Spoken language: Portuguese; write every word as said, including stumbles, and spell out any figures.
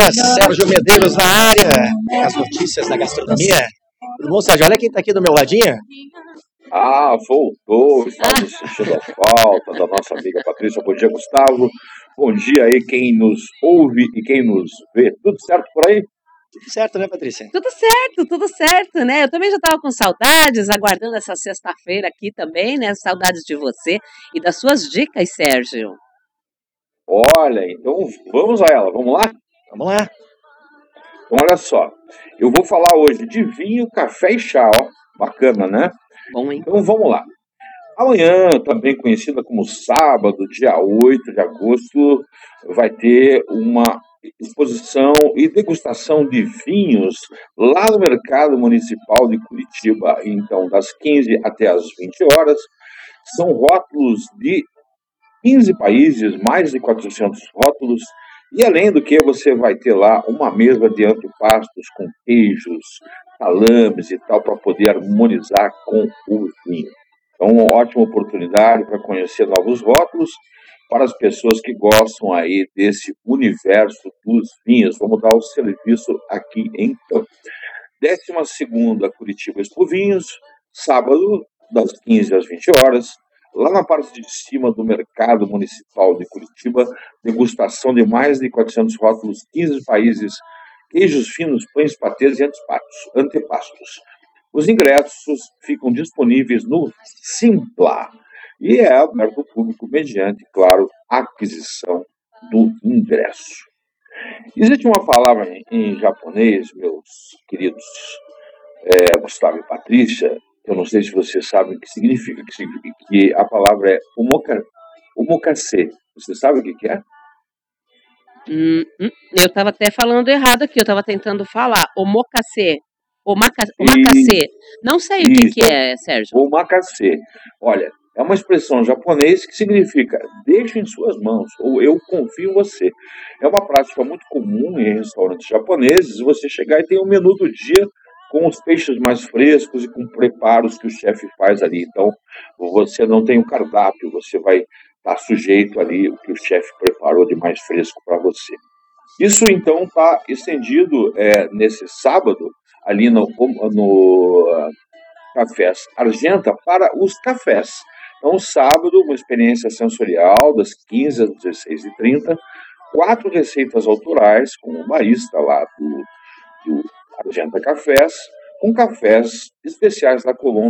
dia, Sérgio Medeiros na área, as notícias da gastronomia. Tudo bom, Sérgio? Olha quem está aqui do meu ladinho. Ah, voltou, estamos sentindo a falta da nossa amiga Patrícia. Bom dia, Gustavo. Bom dia aí quem nos ouve e quem nos vê. Tudo certo por aí? Tudo certo, né, Patrícia? Tudo certo, tudo certo, né? Eu também já estava com saudades, aguardando essa sexta-feira aqui também, né? Saudades de você e das suas dicas, Sérgio. Olha, então vamos a ela, vamos lá? Vamos lá. Então, olha só, eu vou falar hoje de vinho, café e chá, ó. Bacana, né? Bom, hein? Então vamos lá. Amanhã, também conhecida como sábado, dia oito de agosto, vai ter uma exposição e degustação de vinhos lá no Mercado Municipal de Curitiba. Então, das quinze até as vinte horas, são rótulos de quinze países, mais de quatrocentos rótulos, e além do que você vai ter lá uma mesa de antepastos com queijos, salames e tal, para poder harmonizar com o vinho. Então, uma ótima oportunidade para conhecer novos rótulos para as pessoas que gostam aí desse universo dos vinhos. Vamos dar o serviço aqui, então. décima segunda Curitiba Expo Vinhos, sábado, das quinze às vinte horas, lá na parte de cima do Mercado Municipal de Curitiba, degustação de mais de quatrocentos rótulos, quinze países, queijos finos, pães, patês e antepastos. antepastos. Os ingressos ficam disponíveis no Simpla e é aberto ao público mediante, claro, aquisição do ingresso. Existe uma palavra em, em japonês, meus queridos é, Gustavo e Patrícia, eu não sei se vocês sabem o que significa, que, significa, que a palavra é omoka, omakase. Você sabe o que, que é? Hum, hum, eu estava até falando errado aqui, eu estava tentando falar. Omakase. Omaka, omakase. Não sei o que, que é, Sérgio. Omakase. Olha, é uma expressão japonesa que significa deixe em suas mãos, ou eu confio em você. É uma prática muito comum em restaurantes japoneses, você chegar e ter um menu do dia com os peixes mais frescos e com preparos que o chefe faz ali. Então, você não tem um cardápio, você vai estar sujeito ali o que o chefe preparou de mais fresco para você. Isso, então, está estendido é, nesse sábado, ali no, no uh, Cafés Argenta, para os cafés. Então, sábado, uma experiência sensorial das quinze às dezesseis e trinta, quatro receitas autorais com o barista lá do, do Argenta Cafés, com cafés especiais da Colômbia